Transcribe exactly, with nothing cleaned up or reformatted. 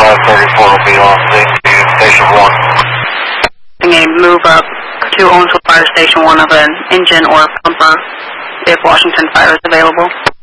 five thirty-four will be on scene to Station one. A move up to Owensville Fire Station one of an engine or pumper if Washington Fire is available.